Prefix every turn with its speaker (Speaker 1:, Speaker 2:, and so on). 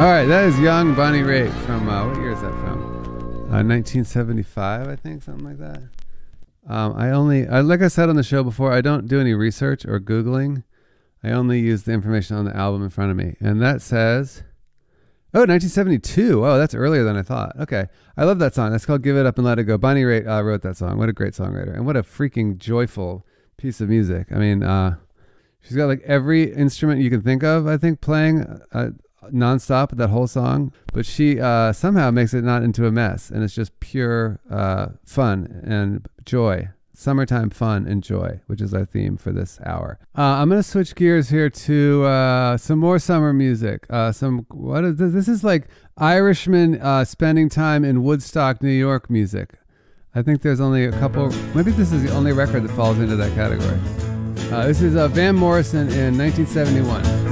Speaker 1: right, that is Young Bonnie Raitt from, what year is that from? 1975, I think, something like that. Like I said on the show before, I don't do any research or Googling. I only use the information on the album in front of me. And that says, 1972. Oh, that's earlier than I thought. Okay. I love that song. That's called Give It Up and Let It Go. Bonnie Raitt wrote that song. What a great songwriter. And what a freaking joyful piece of music. I mean, she's got like every instrument you can think of, I think, playing nonstop that whole song. But she somehow makes it not into a mess. And it's just pure fun and joy. Summertime fun and joy, which is our theme for this hour. I'm going to switch gears here to some more summer music. What is this? This is like Irishmen spending time in Woodstock, New York music. I think there's only a couple. Maybe this is the only record that falls into that category. This is Van Morrison in 1971.